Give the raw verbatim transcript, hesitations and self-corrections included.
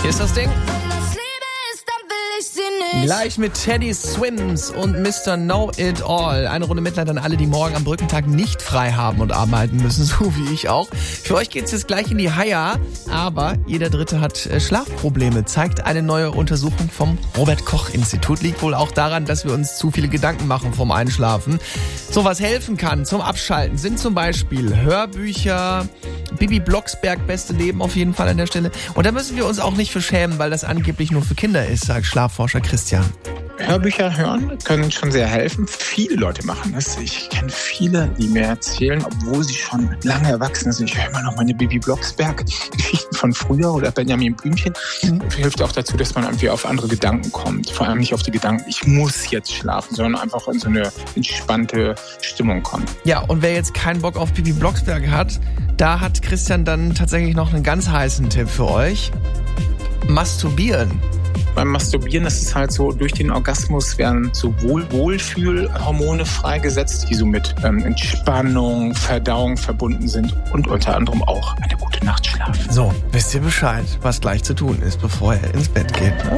Hier ist das Ding. Gleich mit Teddy Swims und Mister Know-It-All. Eine Runde Mitleid an alle, die morgen am Brückentag nicht frei haben und arbeiten müssen, so wie ich auch. Für euch geht's jetzt gleich in die Haia, aber jeder Dritte hat Schlafprobleme, zeigt eine neue Untersuchung vom Robert-Koch-Institut. Liegt wohl auch daran, dass wir uns zu viele Gedanken machen vorm Einschlafen. So, was helfen kann zum Abschalten sind zum Beispiel Hörbücher, Bibi Blocksberg, Beste Leben auf jeden Fall an der Stelle. Und da müssen wir uns auch nicht für schämen, weil das angeblich nur für Kinder ist, sagt Schlafforscher Christian. Hörbücher hören können schon sehr helfen. Viele Leute machen das. Ich kenne viele, die mir erzählen, obwohl sie schon lange erwachsen sind. Ich höre immer noch meine Bibi Blocksberg-Geschichten von früher oder Benjamin Blümchen. Mhm. Hilft auch dazu, dass man irgendwie auf andere Gedanken kommt. Vor allem nicht auf die Gedanken, ich muss jetzt schlafen, sondern einfach in so eine entspannte Stimmung kommt. Ja, und wer jetzt keinen Bock auf Bibi Blocksberg hat, da hat Christian dann tatsächlich noch einen ganz heißen Tipp für euch. Masturbieren. Beim Masturbieren, das ist halt so, durch den Orgasmus werden so Wohl- Wohlfühlhormone freigesetzt, die so mit ähm, Entspannung, Verdauung verbunden sind und unter anderem auch eine gute Nacht schlafen. So, wisst ihr Bescheid, was gleich zu tun ist, bevor er ins Bett geht. Ne?